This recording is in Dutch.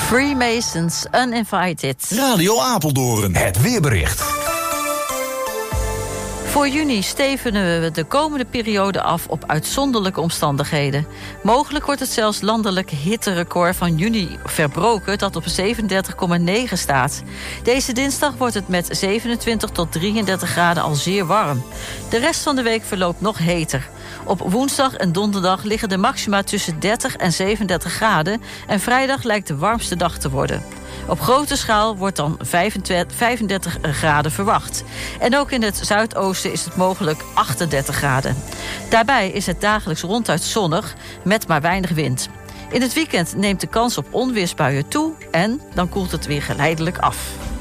Freemasons, Uninvited. Radio Apeldoorn, het weerbericht. Voor juni stevenen we de komende periode af op uitzonderlijke omstandigheden. Mogelijk wordt het zelfs landelijk hitterecord van juni verbroken, dat op 37,9 staat. Deze dinsdag wordt het met 27 tot 33 graden al zeer warm. De rest van de week verloopt nog heter. Op woensdag en donderdag liggen de maxima tussen 30 en 37 graden... en vrijdag lijkt de warmste dag te worden. Op grote schaal wordt dan 35 graden verwacht. En ook in het zuidoosten is het mogelijk 38 graden. Daarbij is het dagelijks ronduit zonnig, met maar weinig wind. In het weekend neemt de kans op onweersbuien toe en dan koelt het weer geleidelijk af.